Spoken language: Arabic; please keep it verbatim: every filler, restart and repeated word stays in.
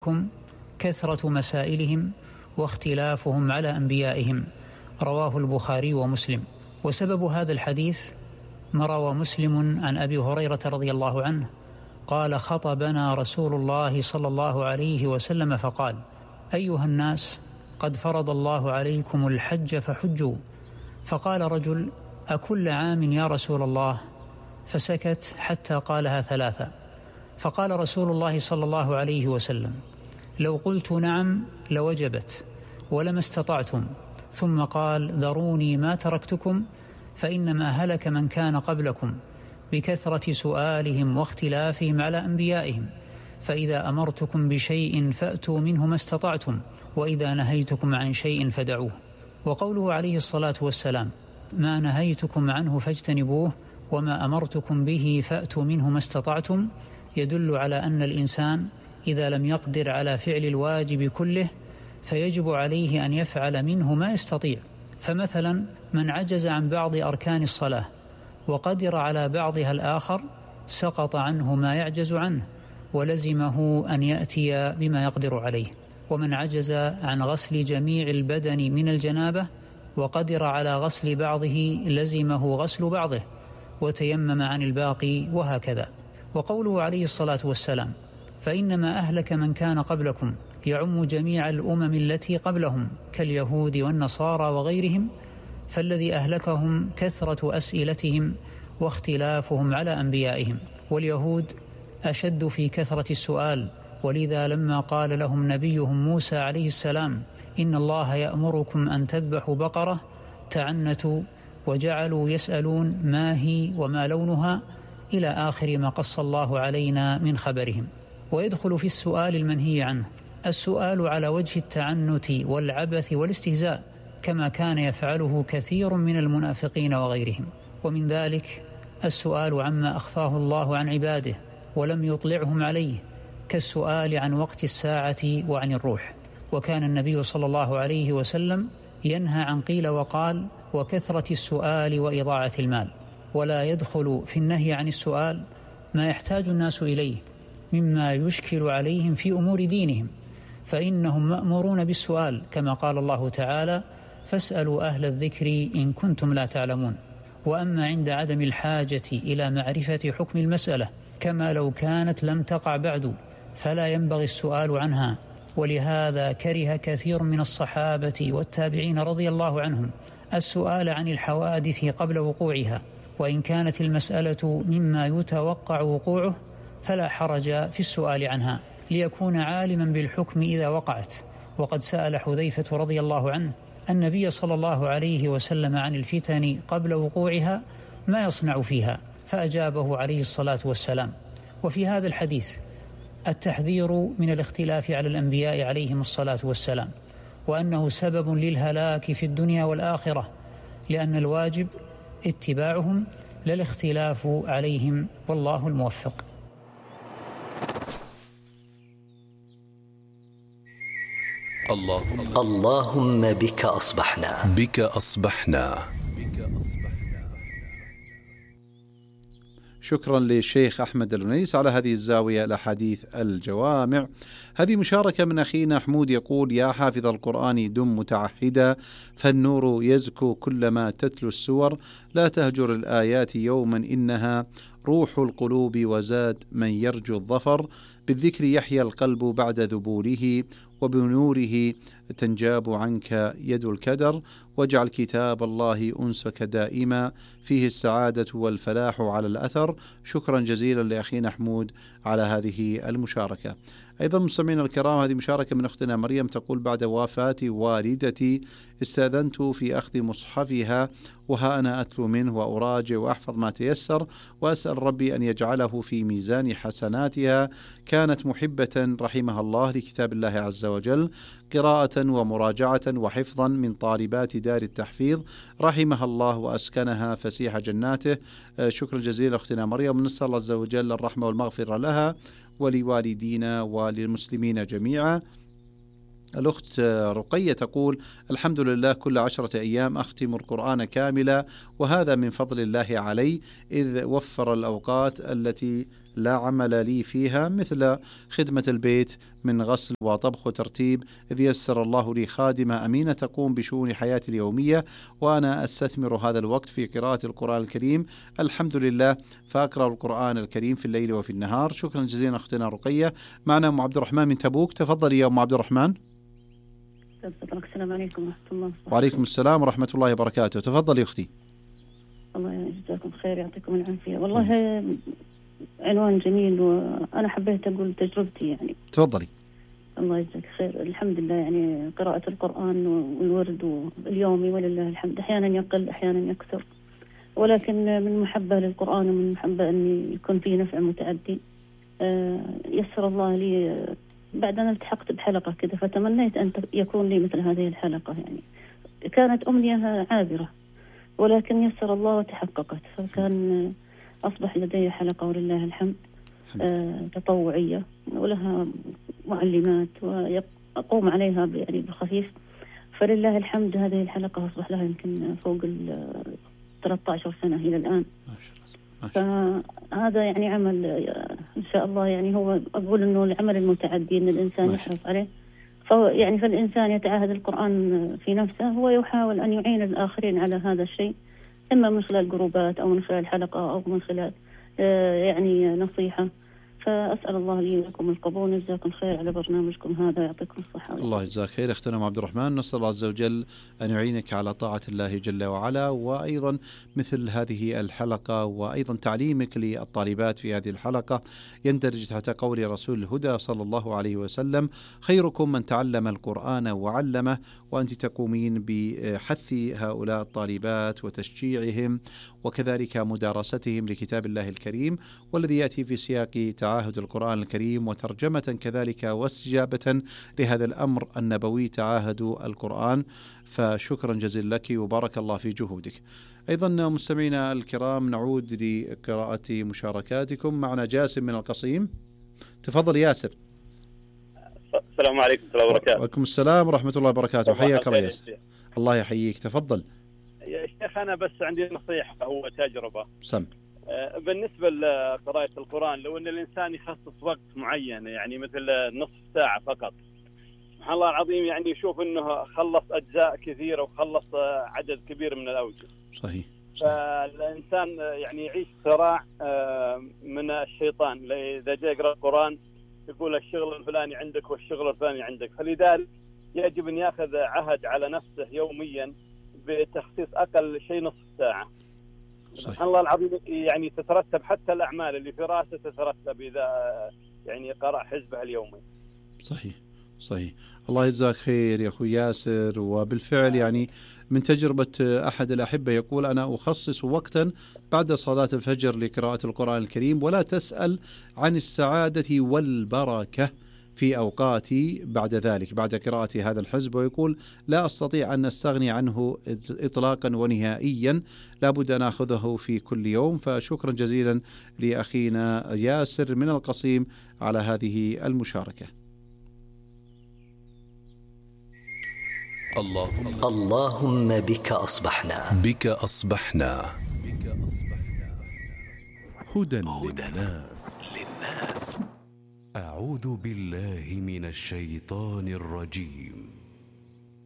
عليكم كثرة مسائلهم واختلافهم على أنبيائهم. رواه البخاري ومسلم. وسبب هذا الحديث ما روى مسلم عن أبي هريرة رضي الله عنه قال: خطبنا رسول الله صلى الله عليه وسلم فقال: أيها الناس، قد فرض الله عليكم الحج فحجوا. فقال رجل: أكل عام يا رسول الله؟ فسكت حتى قالها ثلاثة. فقال رسول الله صلى الله عليه وسلم: لو قلت نعم لوجبت ولما استطعتم. ثم قال: ذروني ما تركتكم، فإنما هلك من كان قبلكم بكثرة سؤالهم واختلافهم على أنبيائهم، فإذا أمرتكم بشيء فأتوا منه ما استطعتم، وإذا نهيتكم عن شيء فدعوه. وقوله عليه الصلاة والسلام: ما نهيتكم عنه فاجتنبوه وما أمرتكم به فأتوا منه ما استطعتم، يدل على أن الإنسان إذا لم يقدر على فعل الواجب كله فيجب عليه أن يفعل منه ما يستطيع. فمثلا من عجز عن بعض أركان الصلاة وقدر على بعضها الآخر سقط عنه ما يعجز عنه، ولزمه أن يأتي بما يقدر عليه. ومن عجز عن غسل جميع البدن من الجنابة وقدر على غسل بعضه لزمه غسل بعضه، وتيمم عن الباقي، وهكذا. وقوله عليه الصلاة والسلام: فإنما أهلك من كان قبلكم، يعم جميع الأمم التي قبلهم كاليهود والنصارى وغيرهم، فالذي أهلكهم كثرة أسئلتهم واختلافهم على أنبيائهم. واليهود أشد في كثرة السؤال، ولذا لما قال لهم نبيهم موسى عليه السلام: إن الله يأمركم أن تذبحوا بقرة، تعنتوا وجعلوا يسألون ما هي وما لونها إلى آخر ما قص الله علينا من خبرهم. ويدخل في السؤال المنهي عنه السؤال على وجه التعنت والعبث والاستهزاء، كما كان يفعله كثير من المنافقين وغيرهم. ومن ذلك السؤال عما أخفاه الله عن عباده ولم يطلعهم عليه، كالسؤال عن وقت الساعة وعن الروح. وكان النبي صلى الله عليه وسلم ينهى عن قيل وقال وكثرة السؤال وإضاعة المال. ولا يدخل في النهي عن السؤال ما يحتاج الناس إليه مما يشكل عليهم في أمور دينهم، فإنهم مأمورون بالسؤال، كما قال الله تعالى: فاسألوا أهل الذكر إن كنتم لا تعلمون. وأما عند عدم الحاجة إلى معرفة حكم المسألة كما لو كانت لم تقع بعد، فلا ينبغي السؤال عنها. ولهذا كره كثير من الصحابة والتابعين رضي الله عنهم السؤال عن الحوادث قبل وقوعها، وإن كانت المسألة مما يتوقع وقوعه فلا حرج في السؤال عنها، ليكون عالما بالحكم إذا وقعت. وقد سأل حذيفة رضي الله عنه النبي صلى الله عليه وسلم عن الفتن قبل وقوعها ما يصنع فيها، فأجابه عليه الصلاة والسلام. وفي هذا الحديث التحذير من الاختلاف على الأنبياء عليهم الصلاة والسلام، وأنه سبب للهلاك في الدنيا والآخرة، لأن الواجب اتباعهم لا الاختلاف عليهم، والله الموفق. اللهم, اللهم بك أصبحنا بك أصبحنا شكرا للشيخ أحمد الأنيس على هذه الزاوية الأحاديث الجوامع. هذه مشاركة من أخينا حمود يقول: يا حافظ القرآن دم متعهدا، فالنور يزكو كلما تتلو السور، لا تهجر الآيات يوما إنها روح القلوب وزاد من يرجو الظفر، بالذكر يحيى القلب بعد ذبوله، وبنوره تنجاب عنك يد الكدر، واجعل كتاب الله أنسك دائما، فيه السعادة والفلاح على الأثر. شكرا جزيلا لأخينا حمود على هذه المشاركة. أيضا مستمعينا الكرام، هذه مشاركة من أختنا مريم تقول: بعد وفاة والدتي استأذنت في أخذ مصحفها، وها أنا أتلو منه وأراجع وأحفظ ما تيسر، وأسأل ربي أن يجعله في ميزان حسناتها. كانت محبة رحمها الله لكتاب الله عز وجل، قراءة ومراجعة وحفظا من طالبات دار التحفيظ، رحمها الله وأسكنها فسيح جناته. شكرا جزيلا أختنا مريم، نسأل الله عز وجل الرحمة والمغفرة لها ولوالدينا وللمسلمين جميعا. الأخت رقية تقول: الحمد لله، كل عشرة أيام أختم القرآن كاملا، وهذا من فضل الله علي، إذ وفر الأوقات التي لا عمل لي فيها، مثل خدمة البيت من غسل وطبخ وترتيب، إذ يسر الله لي خادمة أمينة تقوم بشؤون حياتي اليومية، وأنا أستثمر هذا الوقت في قراءة القرآن الكريم الحمد لله، فأقرأ القرآن الكريم في الليل وفي النهار. شكرا جزيلا أختنا رقية. معنا أم عبد الرحمن من تبوك، تفضلي يا أم عبد الرحمن. السلام عليكم ورحمة الله. وعليكم السلام ورحمة الله وبركاته. تفضلي أختي. الله يجزاكم خير، يعطيكم العافية. والله عنوان جميل، وأنا حبيت أقول تجربتي يعني. تفضلي. الله يجزاك خير. الحمد لله، يعني قراءة القرآن والورد اليومي ولله الحمد، أحيانا يقل أحيانا يكثر، ولكن من محبة للقرآن ومن محبة أن يكون فيه نفع متعدي. يسر الله لي بعد أن التحقت بحلقة كذا، فتمنيت أن يكون لي مثل هذه الحلقة، يعني كانت أمنية عابرة ولكن يسر الله وتحققت، فكان أصبح لدي حلقة ولله الحمد آه تطوعية ولها معلمات وأقوم عليها يعني بالخفيف، فلله الحمد هذه الحلقة أصبح لها يمكن فوق ال ثلاثة عشر سنة إلى الآن. فهذا يعني عمل إن شاء الله، يعني هو أقول إنه العمل المتعدي إن الإنسان يحرص عليه، فيعني فالإنسان يتعاهد القرآن في نفسه، هو يحاول أن يعين الآخرين على هذا الشيء، إما من خلال جروبات أو من خلال حلقة أو من خلال يعني نصيحة. فأسأل الله لي ولكم القبول، جزاكم خير على برنامجكم هذا، يعطيكم الصحة. الله يجزاك خير أختنا أم عبد الرحمن، نسأل الله عز وجل أن يعينك على طاعة الله جل وعلا، وأيضا مثل هذه الحلقة وأيضا تعليمك للطالبات في هذه الحلقة يندرج تحت قول رسول الهدى صلى الله عليه وسلم: خيركم من تعلم القرآن وعلمه. وأنت تقومين بحث هؤلاء الطالبات وتشجيعهم وكذلك مدارستهم لكتاب الله الكريم، والذي يأتي في سياق تعاهد القرآن الكريم وترجمة كذلك واستجابة لهذا الأمر النبوي تعاهد القرآن. فشكرا جزيلا لك وبارك الله في جهودك. أيضا مستمعينا الكرام، نعود لقراءة مشاركاتكم. معنا جاسم من القصيم، تفضل ياسر. السلام عليكم ورحمة الله وبركاته. وعليكم السلام ورحمة الله وبركاته، حياك الله ياسر. الله يحييك، تفضل يا شيخ. أنا بس عندي نصيحة أو تجربة. سم. بالنسبة لقراءة القرآن، لو أن الإنسان يخصص وقت معين، يعني مثل نصف ساعة فقط، سبحان الله العظيم، يعني يشوف أنه خلص أجزاء كثيرة وخلص عدد كبير من الأوجه. صحيح. فالإنسان يعني يعيش صراع من الشيطان، إذا جاء يقرأ القرآن يقول الشغل الفلاني عندك والشغل الفلاني عندك، فلذلك يجب أن يأخذ عهد على نفسه يوميا بتخصيص أقل شيء نصف ساعة. سبحان الله العظيم، يعني تترتب حتى الأعمال اللي في رأسه تترتب إذا يعني قرأ حزبه اليومي. صحيح صحيح. الله يجزاك خير يا أخوي ياسر. وبالفعل يعني من تجربة أحد الأحبة يقول: أنا أخصص وقتا بعد صلاة الفجر لقراءة القرآن الكريم، ولا تسأل عن السعادة والبركة في أوقاتي بعد ذلك بعد قراءة هذا الحزب، ويقول: لا أستطيع أن أستغني عنه إطلاقا ونهائيا، لابد أن أخذه في كل يوم. فشكرا جزيلا لأخينا ياسر من القصيم على هذه المشاركة. اللهم, اللهم بك أصبحنا بك أصبحنا هدى للناس. أعوذ بالله من الشيطان الرجيم.